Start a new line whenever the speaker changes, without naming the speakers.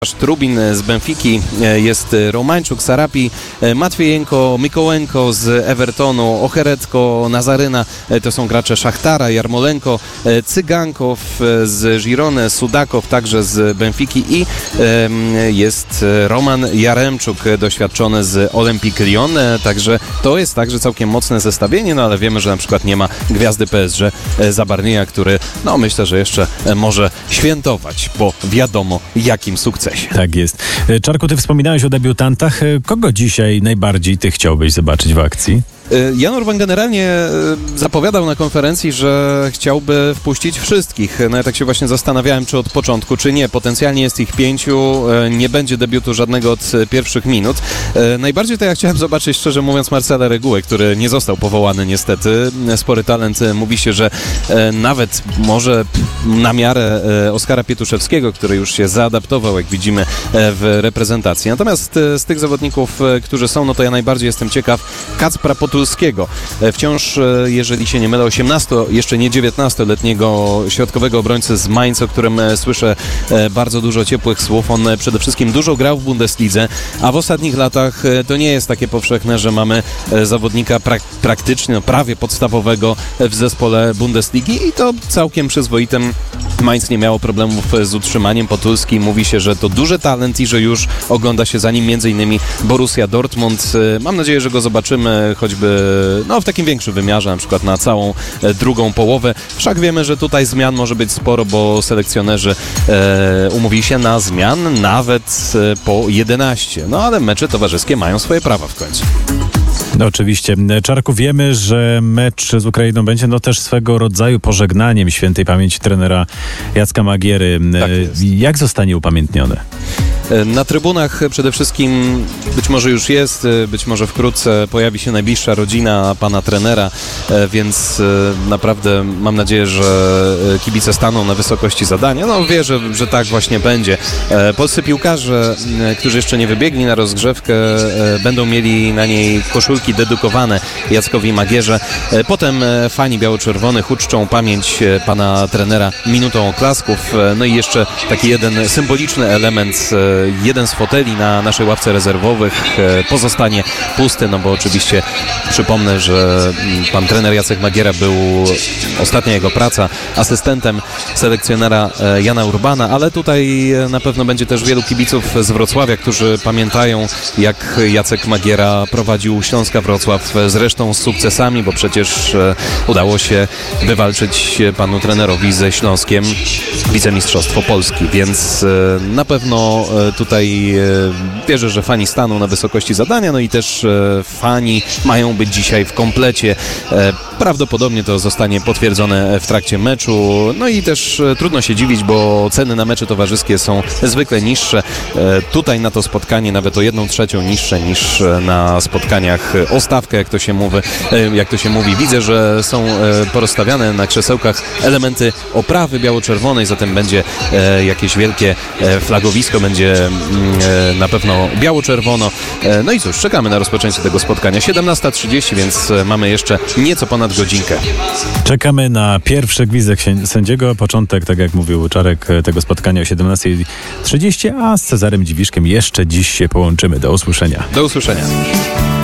Trubin z Benfiki, jest Romańczuk, Sarapi, Matwiejenko, Mikołenko z Evertonu, Ocheretko, Nazaryna, to są gracze Szachtara, Jarmolenko, Cygankow z Girony, Sudakow także z Benfiki i jest Roman Jaremczuk, doświadczony z Olympique Lyon, także to jest także całkiem mocne zestawienie, no ale wiemy, że na przykład nie ma gwiazdy PSG Zabarnia, który myślę, że jeszcze może świętować po wiadomo jakim sukcesie.
Tak jest. Czarku, ty wspominałeś o debiutantach. Kogo dzisiaj najbardziej ty chciałbyś zobaczyć w akcji?
Jan Urban generalnie zapowiadał na konferencji, że chciałby wpuścić wszystkich. No ja tak się właśnie zastanawiałem, czy od początku, czy nie. Potencjalnie jest ich 5, nie będzie debiutu żadnego od pierwszych minut. Najbardziej to ja chciałem zobaczyć, szczerze mówiąc, Marcela Regułę, który nie został powołany niestety. Spory talent. Mówi się, że nawet może na miarę Oskara Pietuszewskiego, który już się zaadaptował, jak widzimy, w reprezentacji. Natomiast z tych zawodników, którzy są, no to ja najbardziej jestem ciekaw Kacpra Potulskiego. Wciąż, jeżeli się nie mylę, 18, jeszcze nie 19-letniego środkowego obrońcy z Mainz, o którym słyszę bardzo dużo ciepłych słów. On przede wszystkim dużo grał w Bundeslidze, a w ostatnich latach to nie jest takie powszechne, że mamy zawodnika praktycznie, prawie podstawowego w zespole Bundesligi i to całkiem przyzwoitym. Mainz nie miało problemów z utrzymaniem. Potulski mówi się, że to duży talent i że już ogląda się za nim m.in. Borussia Dortmund. Mam nadzieję, że go zobaczymy choćby w takim większym wymiarze, na przykład na całą drugą połowę. Wszak wiemy, że tutaj zmian może być sporo, bo selekcjonerzy umówili się na zmian nawet po 11. No ale mecze towarzyskie mają swoje prawa w końcu.
No oczywiście. Czarku, wiemy, że mecz z Ukrainą będzie też swego rodzaju pożegnaniem świętej pamięci trenera Jacka Magiery. Tak jest. Jak zostanie upamiętniony?
Na trybunach przede wszystkim być może już jest, być może wkrótce pojawi się najbliższa rodzina pana trenera, więc naprawdę mam nadzieję, że kibice staną na wysokości zadania. No wierzę, że tak właśnie będzie. Polscy piłkarze, którzy jeszcze nie wybiegli na rozgrzewkę, będą mieli na niej koszulki dedykowane Jackowi Magierze. Potem fani biało-czerwonych uczczą pamięć pana trenera minutą oklasków. No i jeszcze taki jeden symboliczny element, jeden z foteli na naszej ławce rezerwowych pozostanie pusty, no bo oczywiście przypomnę, że pan trener Jacek Magiera był, ostatnia jego praca, asystentem selekcjonera Jana Urbana, ale tutaj na pewno będzie też wielu kibiców z Wrocławia, którzy pamiętają, jak Jacek Magiera prowadził Śląska Wrocław, zresztą z sukcesami, bo przecież udało się wywalczyć panu trenerowi ze Śląskiem wicemistrzostwo Polski, więc na pewno tutaj wierzę, że fani staną na wysokości zadania, no i też fani mają być dzisiaj w komplecie. Prawdopodobnie to zostanie potwierdzone w trakcie meczu, no i też trudno się dziwić, bo ceny na mecze towarzyskie są zwykle niższe. Tutaj na to spotkanie nawet o 1/3 niższe niż na spotkaniach o stawkę, jak to się mówi. Widzę, że są porozstawiane na krzesełkach elementy oprawy biało-czerwonej, zatem będzie jakieś wielkie flagowisko, będzie na pewno biało-czerwono. No i cóż, czekamy na rozpoczęcie tego spotkania. 17:30, więc mamy jeszcze nieco ponad godzinkę.
Czekamy na pierwszy gwizdek sędziego. Początek, tak jak mówił Czarek, tego spotkania o 17:30, a z Cezarem Dziwiszkiem jeszcze dziś się połączymy. Do usłyszenia.
Do usłyszenia.